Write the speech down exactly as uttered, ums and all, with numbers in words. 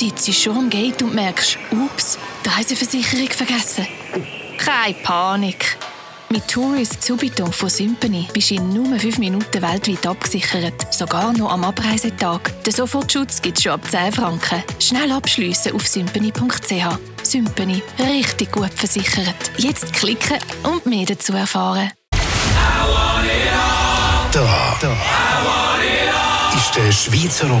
sitzt schon am Gate und merkst, ups, die Reiseversicherung vergessen. Keine Panik. Mit Tourist Subito von Sympany bist du in nur fünf Minuten weltweit abgesichert. Sogar noch am Abreisetag. Den Sofortschutz gibt es schon ab zehn Franken. Schnell abschliessen auf sympany punkt c h. Sympany. Richtig gut versichert. Jetzt klicken und mehr dazu erfahren. Da, da ist der Schweizer